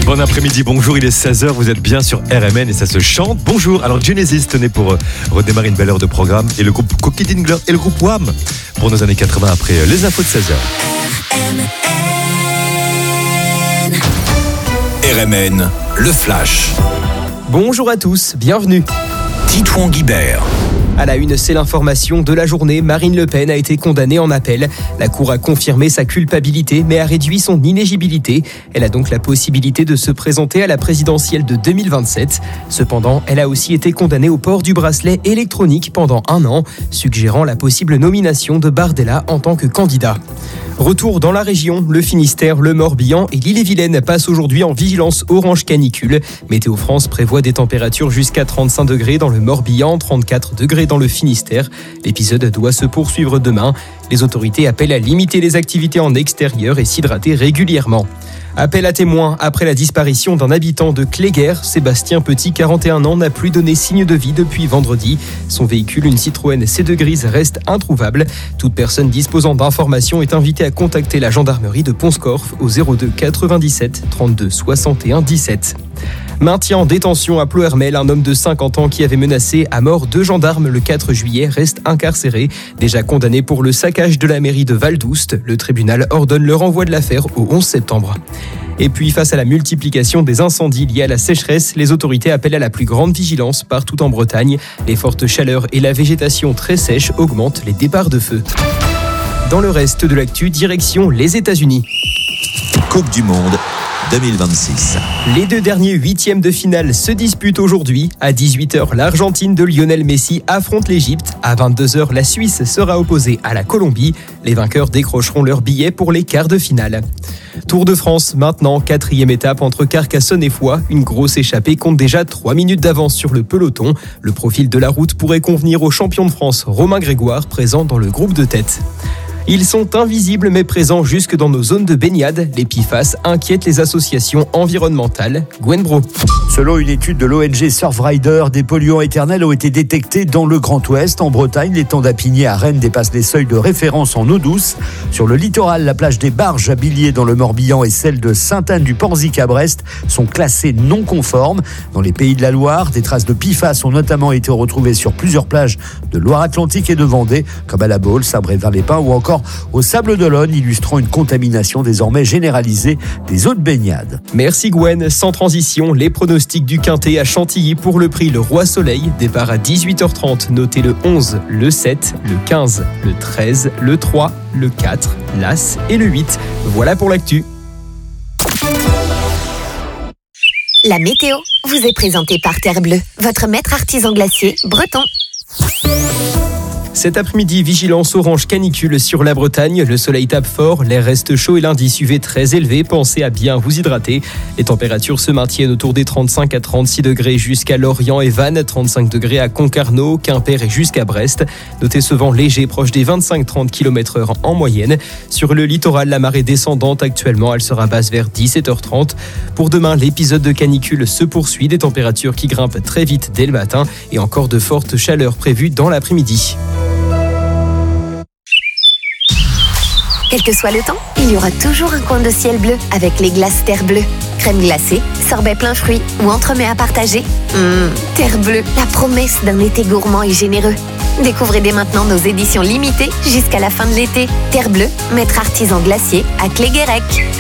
Bon après-midi, bonjour, il est 16h, vous êtes bien sur RMN et ça se chante. Bonjour, alors Genesis tenait pour redémarrer une belle heure de programme et le groupe Cocky Dingler et le groupe Wham pour nos années 80 après les infos de 16h. RMN, le Flash. Bonjour à tous, bienvenue. Titouan Guibert. À la une, c'est l'information de la journée. Marine Le Pen a été condamnée en appel. La Cour a confirmé sa culpabilité, mais a réduit son inéligibilité. Elle a donc la possibilité de se présenter à la présidentielle de 2027. Cependant, elle a aussi été condamnée au port du bracelet électronique pendant 1 an, suggérant la possible nomination de Bardella en tant que candidat. Retour dans la région, le Finistère, le Morbihan et l'Ille-et-Vilaine passent aujourd'hui en vigilance orange canicule. Météo France prévoit des températures jusqu'à 35 degrés dans le Morbihan, 34 degrés dans le Finistère. L'épisode doit se poursuivre demain. Les autorités appellent à limiter les activités en extérieur et s'hydrater régulièrement. Appel à témoins après la disparition d'un habitant de Cléguer. Sébastien Petit, 41 ans, n'a plus donné signe de vie depuis vendredi. Son véhicule, une Citroën C2 grise, reste introuvable. Toute personne disposant d'informations est invitée à contacter la gendarmerie de Pont-Scorff au 02 97 32 61 17. Maintien en détention à Ploërmel, un homme de 50 ans qui avait menacé à mort 2 gendarmes le 4 juillet reste incarcéré. Déjà condamné pour le saccage de la mairie de Val-d'Oust, le tribunal ordonne le renvoi de l'affaire au 11 septembre. Et puis, face à la multiplication des incendies liés à la sécheresse, les autorités appellent à la plus grande vigilance partout en Bretagne. Les fortes chaleurs et la végétation très sèche augmentent les départs de feu. Dans le reste de l'actu, direction les États-Unis. Coupe du Monde 2026. Les 2 derniers 8e de finale se disputent aujourd'hui. À 18h, l'Argentine de Lionel Messi affronte l'Égypte. À 22h, la Suisse sera opposée à la Colombie. Les vainqueurs décrocheront leur billet pour les quarts de finale. Tour de France, maintenant, 4e étape entre Carcassonne et Foix. Une grosse échappée compte déjà 3 minutes d'avance sur le peloton. Le profil de la route pourrait convenir au champion de France Romain Grégoire, présent dans le groupe de tête. Ils sont invisibles mais présents jusque dans nos zones de baignade. Les PFAS inquiètent les associations environnementales. Gwen Bro. Selon une étude de l'ONG Surfrider, des polluants éternels ont été détectés dans le Grand Ouest. En Bretagne, l'étang d'Apigné à Rennes dépasse les seuils de référence en eau douce. Sur le littoral, la plage des Barges à Billiers dans le Morbihan et celle de Sainte-Anne-du-Porzic à Brest sont classées non conformes. Dans les Pays de la Loire, des traces de PFAS ont notamment été retrouvées sur plusieurs plages de Loire-Atlantique et de Vendée, comme à la Baule, Saint-Brévin-les-Pins ou encore au Sable-d'Olonne, illustrant une contamination désormais généralisée des eaux de baignade. Merci Gwen. Sans transition, les pronostics du Quintet à Chantilly pour le prix Le Roi Soleil. Départ à 18h30. Notez le 11, le 7, le 15, le 13, le 3, le 4, l'As et le 8. Voilà pour l'actu. La météo vous est présentée par Terre Bleue, votre maître artisan glacier breton. Cet après-midi, vigilance orange canicule sur la Bretagne. Le soleil tape fort, l'air reste chaud et l'indice UV très élevé. Pensez à bien vous hydrater. Les températures se maintiennent autour des 35 à 36 degrés jusqu'à Lorient et Vannes, 35 degrés à Concarneau, Quimper et jusqu'à Brest. Notez ce vent léger proche des 25-30 km/h en moyenne. Sur le littoral, la marée descendante actuellement, elle sera basse vers 17h30. Pour demain, l'épisode de canicule se poursuit. Des températures qui grimpent très vite dès le matin et encore de fortes chaleurs prévues dans l'après-midi. Quel que soit le temps, il y aura toujours un coin de ciel bleu avec les glaces Terre Bleue. Crème glacée, sorbet plein fruits ou entremets à partager. Terre Bleue, la promesse d'un été gourmand et généreux. Découvrez dès maintenant nos éditions limitées jusqu'à la fin de l'été. Terre Bleue, maître artisan glacier à Cléguérec.